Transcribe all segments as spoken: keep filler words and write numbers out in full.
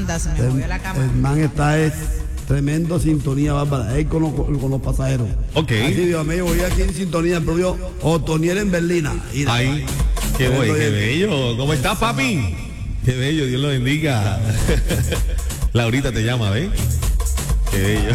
anda, se me movió la cámara. El man está es tremendo sintonía, bárbara. Él con los, con los pasajeros. Ok. Así, Dios mío, voy aquí en sintonía, el propio Otoniel en Berlina. Mira, Ay, qué güey, qué bello. ¿Cómo estás, papi? Qué bello, Dios lo bendiga. Laurita te llama, ¿ves? Qué bello.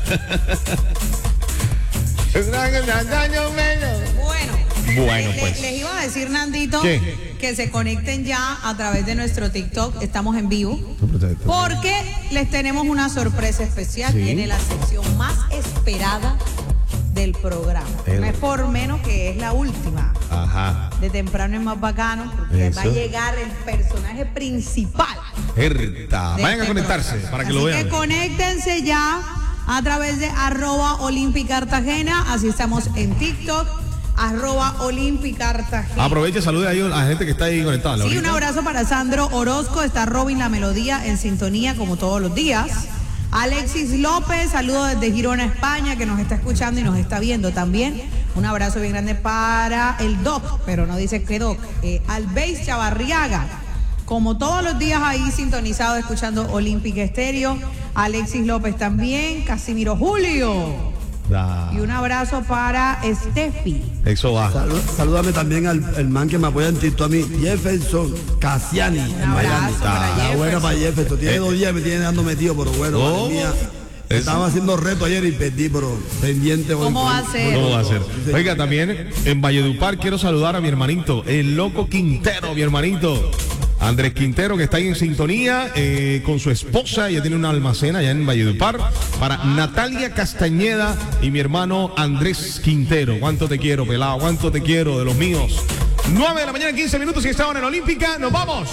Bueno, Bueno, le- pues. les iba a decir, Nandito, ¿Qué? que se conecten ya a través de nuestro TikTok. Estamos en vivo. Porque les tenemos una sorpresa especial. Sí. Viene la sección más esperada del programa. El- No es por menos que es la última. Ajá. De temprano es más bacano, porque Eso. va a llegar el personaje principal. Herta. de Vayan a este conectarse programa. para que Así lo vean. que conéctense ya a través de arroba Olimpicartagena. Así estamos en TikTok, arroba Olimpicartagena. Aproveche, salude ahí a la gente que está ahí conectada. Sí, Laurita. un abrazo para Sandro Orozco. Está Robin La Melodía en sintonía como todos los días. Alexis López, saludo desde Girona, España, que nos está escuchando y nos está viendo también. Un abrazo bien grande para el Doc, pero no dice qué Doc. Eh, Albeis Chavarriaga, como todos los días ahí sintonizado escuchando Olímpica Estéreo. Alexis López también, Casimiro Julio. Da. Y un abrazo para Steffi. Eso va. Salud- salúdame también al el man que me apoya en TikTok a mí, Jefferson Cassiani. Un en Miami. abrazo para Está bueno Jefferson. para Jefferson. Tiene Eh. dos días, me tiene dando metido, pero bueno, ¿Cómo? madre mía. Eso. Estaba haciendo reto ayer y perdí, pero pendiente hoy. ¿Cómo va a ser? ¿Cómo va a ser? Oiga, también en Valledupar quiero saludar a mi hermanito, el loco Quintero, mi hermanito. Andrés Quintero, que está ahí en sintonía eh, con su esposa. Ella tiene un almacén allá en Valledupar. Para Natalia Castañeda y mi hermano Andrés Quintero. ¿Cuánto te quiero, pelado? ¿Cuánto te quiero de los míos? nueve de la mañana, quince minutos y estaban en Olímpica. ¡Nos vamos!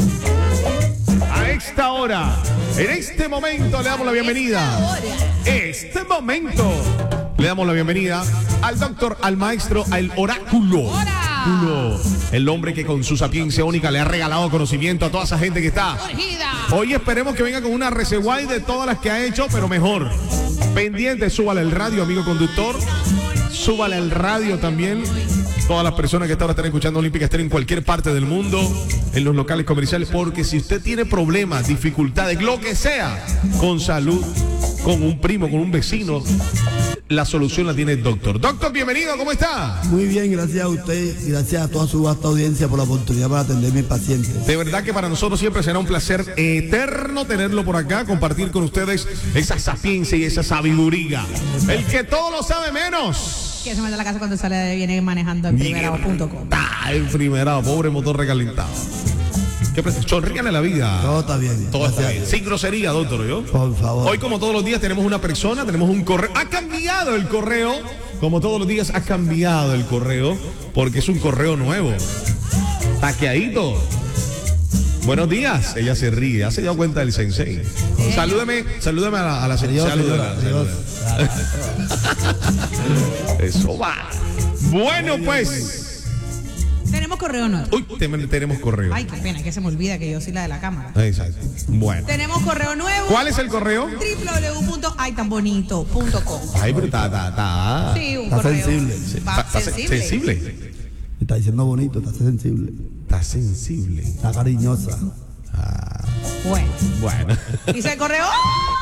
A esta hora, en este momento le damos la bienvenida. Este momento le damos la bienvenida al doctor, al maestro, al oráculo. Oráculo. El hombre que con su sapiencia única le ha regalado conocimiento a toda esa gente que está. Hoy esperemos que venga con una reseguay de todas las que ha hecho, pero mejor. Pendiente, súbale el radio, amigo conductor. Súbale el radio también. Todas las personas que hasta ahora están escuchando Olímpica Estéreo en cualquier parte del mundo, en los locales comerciales, porque si usted tiene problemas, dificultades, lo que sea, con salud, con un primo, con un vecino, la solución la tiene el doctor. Doctor, bienvenido, ¿cómo está? Muy bien, gracias a usted y gracias a toda su vasta audiencia por la oportunidad para atender a mis pacientes. De verdad que para nosotros siempre será un placer eterno tenerlo por acá, compartir con ustedes esa sapiencia y esa sabiduría. El que todo lo sabe menos. Que se mete a la casa cuando sale, viene manejando en primerao punto com. Ah, el primerado, pobre motor recalentado. ¿Qué pre- Sonrígale la vida. Todo está bien. Todo está gracias. bien. Sin grosería, doctor, ¿yo? Por favor. Hoy, como todos los días, tenemos una persona, tenemos un correo. Ha cambiado el correo. Como todos los días, ha cambiado el correo. Porque es un correo nuevo. Taqueadito. Buenos días. Ella se ríe. ¿Ya se dio cuenta del sensei? Salúdeme, salúdeme a la, a la señora. Adiós, Salúdela, señora, salúdela. Eso va. Bueno, pues. Tenemos correo nuevo. Uy, tem- tenemos correo. Ay, qué pena, que se me olvida que yo soy la de la cámara. Exacto. Bueno. Tenemos correo nuevo. ¿Cuál es el correo? doble u doble u doble u punto ay tan bonito punto com. Ay, pero está, está, está. Sí, un Está correo. sensible. Va- Está- está sensible. sensible. Me está diciendo bonito, está sensible, Está sensible. está cariñosa. Bueno. Bueno. Dice el correo. ¡Ah!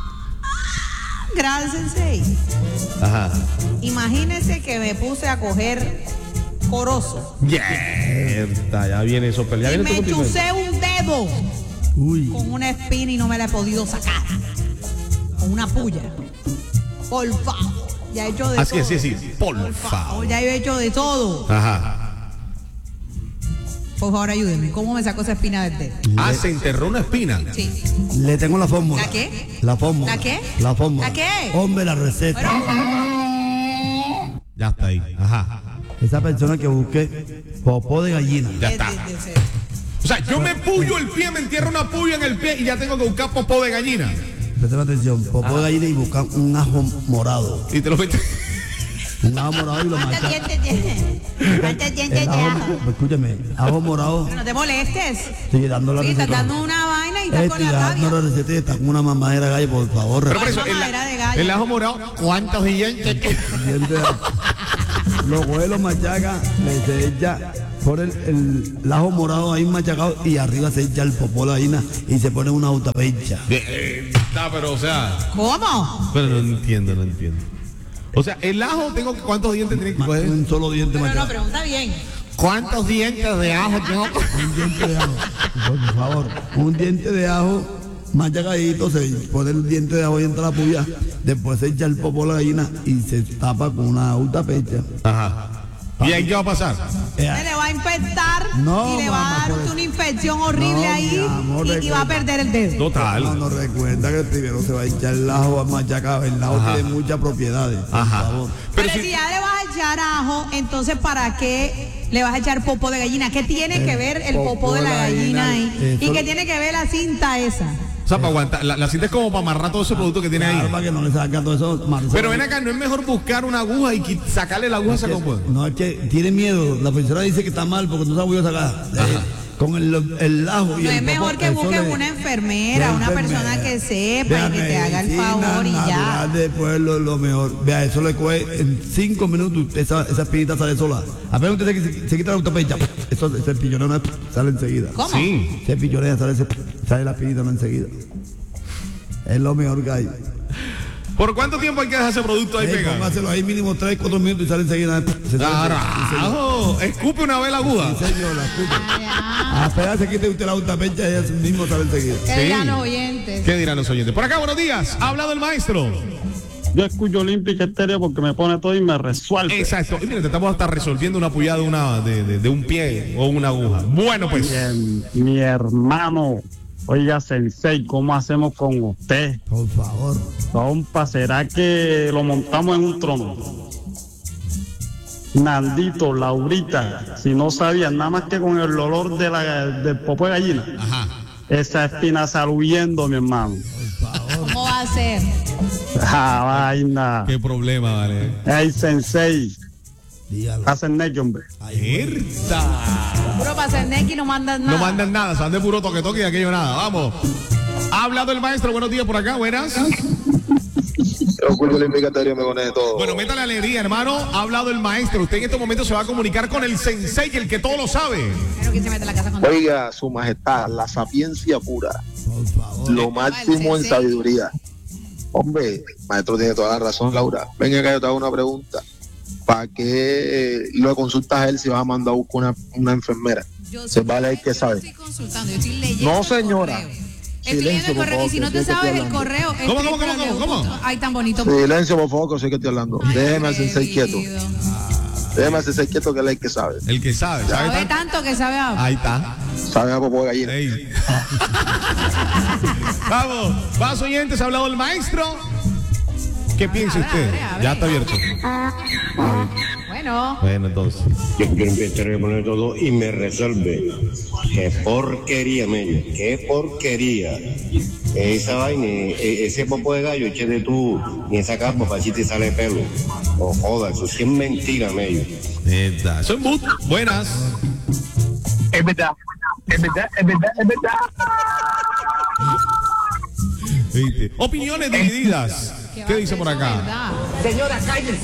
Gran sensei. Ajá. Imagínese que me puse a coger corozo. Yerta, ya viene eso. Ya Y viene me tu continente. chusé un dedo Uy, con una espina y no me la he podido sacar. Con una puya. Por favor. Ya he hecho de Así, todo. así, así. Por favor. Ya he hecho de todo. Ajá. Por favor, ayúdenme. ¿Cómo me saco esa espina del dedo? Ah, se enterró una espina. Sí. le tengo la fórmula. ¿La qué? La fórmula. ¿La qué? La fórmula. ¿La qué? Hombre, la receta. Ya está ahí. Ajá. Esa persona que busque popó de gallina. Ya De- está. de- de- de- O sea, yo me puyo el pie, me entierro una puya en el pie y ya tengo que buscar popó de gallina. Presten atención, popó de gallina y buscar un ajo morado. Y te lo metes. Un ajo morado y lo ¿Cuántos macha. dientes tiene? ¿Cuántos dientes El de ajo? ajo, escúchame, ajo morado. Pero no te molestes. Estoy dando la Sí, estás receta. dando una vaina y estás Estoy con la dando rabia. la receta y está con una mamadera gallo, por favor. Pero por eso, Ay, el, mamadera de gallo. el ajo morado, ¿cuántos dientes? Dientes. Lo huele, lo machaca, le se echa por el, el, el ajo morado ahí machacado y arriba se echa el popó de gallina y se pone una autapecha. Eh, Está, pero o sea. ¿Cómo? Pero no entiendo, no entiendo. O sea, el ajo, tengo ¿cuántos dientes tiene que coger? Un solo diente Pero no, machacado. pregunta bien. ¿Cuántos dientes de ajo tengo? Un diente de ajo. Por favor, un diente de ajo machacadito, se pone el diente de ajo y entra la puya, después se echa el popó de la gallina y se tapa con una autapecha. Ajá. ¿Y ahí qué va a pasar? Eh, Se le va a infectar No, y le va mamá, a dar por eso. una infección horrible No, ahí mi amor, y, y va a recuerda. perder el dedo. Total. No, no recuerda que primero se va a echar el ajo machacado. El ajo Ajá. tiene muchas propiedades. Por Ajá. favor. Pero, Pero si si, ya le vas a echar ajo, entonces ¿para qué le vas a echar popó de gallina? ¿Qué tiene El que ver el popó, popó de la de la gallina gallina, ahí? eso- ¿Y qué tiene que ver la cinta esa? o sea, para aguantar, la, la cinta es como para amarrar todo ese producto que tiene Claro, ahí. para que no le saca todo eso. marzo. Pero ven acá, ¿no es mejor buscar una aguja y qui- sacarle la aguja a esa compuesta? No, es que tiene miedo. La profesora dice que está mal porque no se ha podido sacar. Eh, con el, el ajo y No el es mejor popó, que eso busques le- una enfermera, de una enfermera, persona que sepa de y que te haga el medicina favor y ya. natural del pueblo, lo mejor. Vea, eso le coge en cinco minutos, esa, esa espinita sale sola. Apenas usted se, se quita la autopecha, eso, ese pilloneo sale enseguida. ¿Cómo? Sí. Se pillonea, sale, ese- sale la espinita no enseguida. Es lo mejor que hay. ¿Por cuánto tiempo hay que dejar ese producto ahí Eh, pegado? póngaselo ahí mínimo tres, cuatro minutos y sale enseguida. Se sale- ¡Carajo! Escupe una vez la aguja. Sí, señor, la escucha. Ah, Apenas se quite usted la autopecha y eso mismo sale enseguida. ¿qué Sí. dirán los oyentes? ¿Qué dirán los oyentes? Por acá, buenos días. Ha hablado el maestro. Yo escucho Olímpica Estéreo porque me pone todo y me resuelve. Exacto. Y mira, te estamos hasta resolviendo una pullada de, una, de, de, de un pie o una aguja. Bueno, pues. Bien, mi hermano, oiga, Sensei, ¿cómo hacemos con usted? Por favor. Compa, ¿será que lo montamos en un trono? Nandito, Laurita, si no sabían, nada más que con el olor de la, del popó de gallina, Ajá. esa espina sale huyendo, mi hermano. ¿Cómo va a ser? Ja, vaina. Qué problema, vale. Hey, Sensei, Dígalo. hacen neque, hombre. Mierda. Puro para hacer nequi no mandan nada. No mandan nada, se van de puro toque toque y aquello nada. Vamos. Ha hablado el maestro. Buenos días por acá. Buenas. Yo escucho el invitatorio, me pone de todo. Bueno, métale alegría, hermano. Ha hablado el maestro. Usted en este momento se va a comunicar con el sensei, el que todo lo sabe. Pero que se mete en la casa con Oiga, su majestad, la sapiencia pura, Por favor. lo máximo en sensei. sabiduría. Hombre, maestro tiene toda la razón, Laura. Venga acá, yo te hago una pregunta. ¿Para qué eh, lo consultas a él si vas a mandar a buscar una, una enfermera? Yo Se vale el que yo sabe. No estoy consultando, yo estoy leyendo. No, el señora. correo. Estoy leyendo Silencio, el por correo. favor, Y si no que te sé que sabes estoy el hablando. correo, es ¿Cómo, cómo, cómo, cómo, cómo? Ay, tan bonito. Silencio, por favor, que sé que estoy hablando. Ay, Déjeme al sensei quieto. querido. Déjeme al sensei quieto, que él es el que sabe. El que sabe. ¿Sabe Sabe tanto? tanto que sabe a... Ahí está. Sabe a popó de gallina. Ey. Vamos. Vamos, oyentes. Ha hablado el maestro. ¿Qué piensa abre, usted? abre, abre. Ya está abierto. Bueno. Bueno, entonces. Yo quiero empezar a poner todo y me resuelve. Qué porquería, men. Qué porquería. Esa vaina, e- ese popo de gallo, échate tú, ni esa capa para si te sale pelo. No jodas, eso sí es mentira, medio. Neta. Soy Boot. Buenas. Es verdad, es verdad, es verdad, es verdad. ¿Viste? Opiniones divididas. ¿Qué dice por acá? Señora, cállese.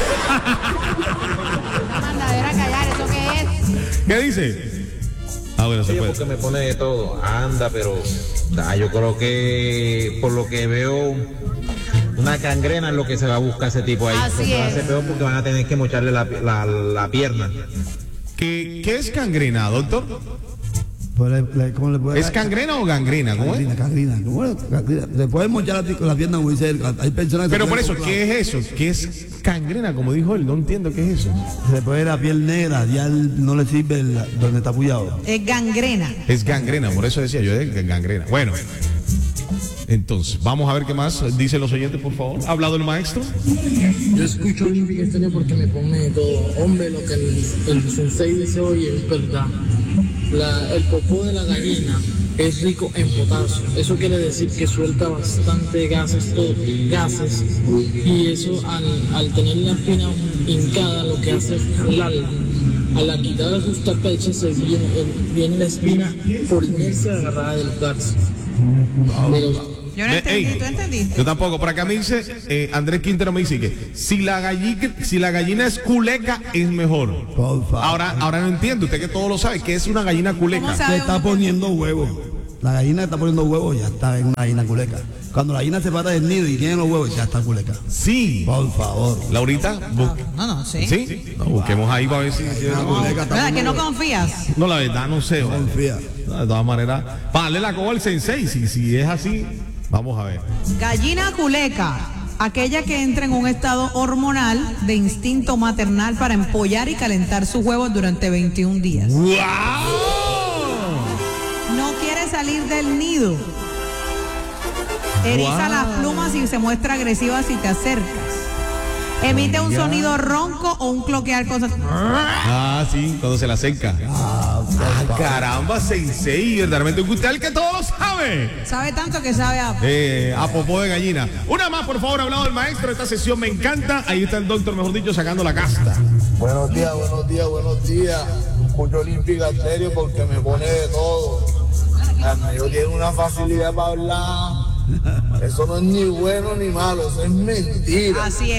Una mandadera a callar, ¿eso qué es? ¿Qué dice? Ah, bueno, se Oye, puede. porque me pone de todo. Anda, pero ah, yo creo que por lo que veo, una gangrena es lo que se va a buscar ese tipo ahí. Así Eso va a es. ser peor porque van a tener que mocharle la, la, la pierna. ¿Qué, qué es gangrena, doctor? Pues le- le- ¿cómo le puede- ¿Es gangrena o gangrena? ¿Cómo es? Gangrena, gangrena. Bueno, gangrena. Le pueden mochar la, con la pierna, como dice él. Hay personas que Pero se por pueden eso, comprar- ¿qué es eso? ¿Qué es gangrena? Como dijo él, no entiendo qué es eso. Se le puede ir la piel negra, ya él no le sirve el- donde está apoyado. Es gangrena. Es gangrena, por eso decía yo, es gangrena. Bueno, entonces, vamos a ver qué más dicen los oyentes, por favor. ¿Ha hablado el maestro? Yo escucho Olímpica Estéreo porque me pone de todo. Hombre, lo que el, el sensei dice hoy es verdad. La- el popó de la gallina es rico en potasio. Eso quiere decir que suelta bastante gases, todo, gases. Y eso al, al tener la espina hincada lo que hace es jalarla. Al quitar sus tapechas se viene, el- viene la espina por inercia agarrada de los gases. De los, Yo no Me- entendí, ey, ¿tú entendiste? Yo tampoco. Por acá me dice, eh, Andrés Quintero me dice que si la, gallina, si la gallina es culeca, es mejor. Por favor. Ahora, ahora no entiendo, usted que todo lo sabe, ¿qué es una gallina culeca? ¿Cómo sabe? Se está uno que- poniendo huevos. La gallina está poniendo huevos, ya está en una gallina culeca. Cuando la gallina se para del nido y tiene los huevos, ya está culeca. Sí. Por favor. Laurita, bu- No, no, sí. ¿sí? No, busquemos ahí para ver si... Una culeca está ¿Verdad que no poniendo confías? No, la verdad no sé. vale. confía. De todas maneras, para darle la coba al sensei, si, si es así, vamos a ver. Gallina culeca, aquella que entra en un estado hormonal de instinto maternal para empollar y calentar sus huevos durante veintiún días. ¡Wow! No quiere salir del nido. Eriza Wow. las plumas y se muestra agresiva si te acercas. Emite un Oiga. sonido ronco o un cloquear cosas. Ah, sí, cuando se la acerca. Ah, caramba, sensei, verdaderamente usted es el que todo lo sabe. Sabe tanto que sabe a... Eh, a popó de gallina. Una más, por favor, hablado del maestro. Esta sesión me encanta. Ahí está el doctor, mejor dicho, sacando la casta. Buenos días, buenos días, buenos días. Escucho Olímpica Estéreo porque me pone de todo. Yo tiene una facilidad para hablar. Eso no es ni bueno ni malo, eso es mentira. Así es.